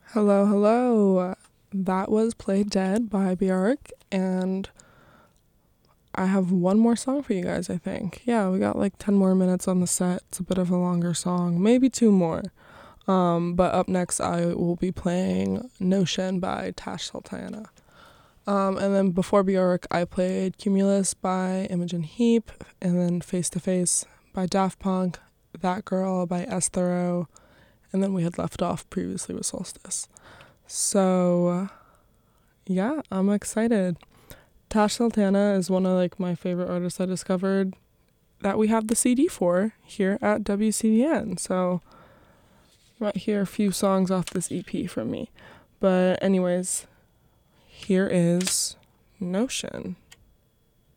Hello, hello. That was Play Dead by Björk, and I have one more song for you guys, I think. Yeah, we got like 10 more minutes on the set. It's a bit of a longer song, maybe two more. But up next, I will be playing Notion by Tash Sultana. And then before Björk, I played Cumulus by Imogen Heap, and then Face to Face by Daft Punk, That Girl by S. Thoreau, and then we had left off previously with Solstice. So, yeah, I'm excited. Tash Sultana is one of like my favorite artists I discovered that we have the CD for here at WCDN. So, you might hear a few songs off this EP from me. But anyways, here is Notion.